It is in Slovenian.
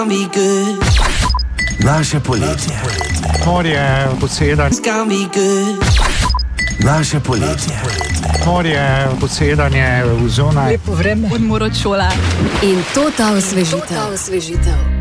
Naše poletje. Morje, posedanje. Naše poletje. Morje, posedanje v zunaj. Lepo vreme. Odmor od šole. In to ta osvežitev.